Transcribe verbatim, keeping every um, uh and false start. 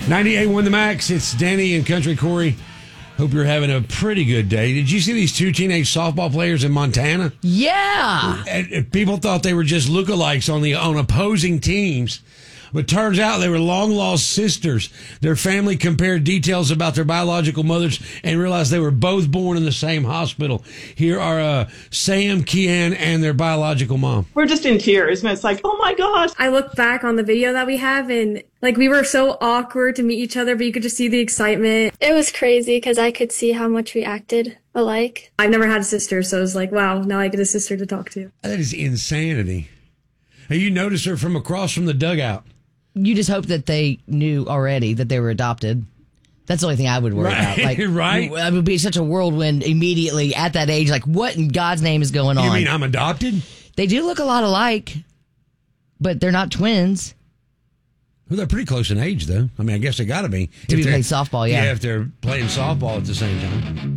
ninety-eight won the Max. It's Danny and Country Corey. Hope you're having a pretty good day. Did you see these two teenage softball players in Montana? Yeah. And, and people thought they were just lookalikes on the on opposing teams. But turns out they were long-lost sisters. Their family compared details about their biological mothers and realized they were both born in the same hospital. Here are uh, Sam, Kian, and their biological mom. We're just in tears, and it's like, oh, my gosh. I look back on the video that we have, and like we were so awkward to meet each other, but you could just see the excitement. It was crazy because I could see how much we acted alike. I've never had a sister, so it was like, wow, now I get a sister to talk to. That is insanity. Hey, you noticed her from across from the dugout. You just hope that they knew already that they were adopted. That's the only thing I would worry right, about. Like, right? It would be such a whirlwind immediately at that age. Like, what in God's name is going on? You mean I'm adopted? They do look a lot alike, but they're not twins. Well, they're pretty close in age, though. I mean, I guess they got to be. To be playing softball, yeah. Yeah, if they're playing softball at the same time.